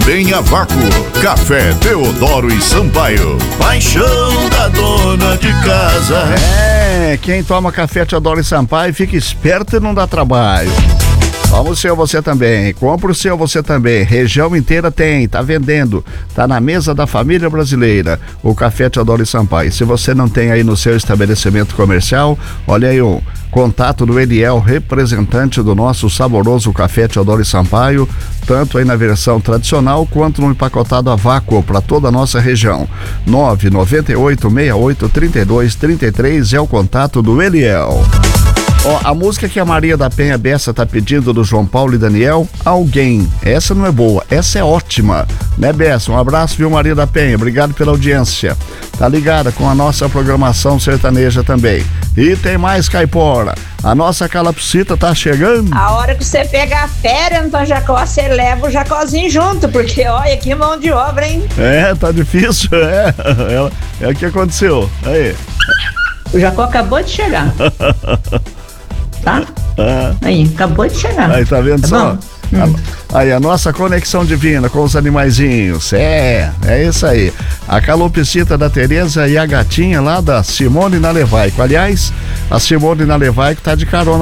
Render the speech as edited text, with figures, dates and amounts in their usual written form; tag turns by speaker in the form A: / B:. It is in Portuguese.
A: também a vácuo. Café Teodoro e Sampaio, paixão da dona de casa.
B: Quem toma café Teodoro e Sampaio fica esperto e não dá trabalho. Toma o seu você também, compra o seu você também, região inteira tem, tá vendendo, tá na mesa da família brasileira, o café Teodoro e Sampaio. Se você não tem aí no seu estabelecimento comercial, olha aí o contato do Eliel, representante do nosso saboroso café Teodoro e Sampaio, tanto aí na versão tradicional quanto no empacotado a vácuo para toda a nossa região. 998683233 é o contato do Eliel. A música que a Maria da Penha Bessa tá pedindo do João Paulo e Daniel, Alguém. Essa não é boa, essa é ótima, né, Bessa? Um abraço, viu, Maria da Penha? Obrigado pela audiência. Tá ligada com a nossa programação sertaneja também. E tem mais, Caipora. A nossa calapsita tá chegando.
C: A hora que você pega a férias, então Jacó, você leva o Jacózinho junto, porque olha que mão de obra, hein?
B: Tá difícil, é o que aconteceu. Aí.
C: O Jacó acabou de chegar. Tá? Aí, acabou de chegar.
B: Aí, tá vendo só? Aí, a nossa conexão divina com os animaizinhos. É isso aí. A calopsita da Tereza e a gatinha lá da Simone Nalevaico. Aliás, a Simone Nalevaico tá de carona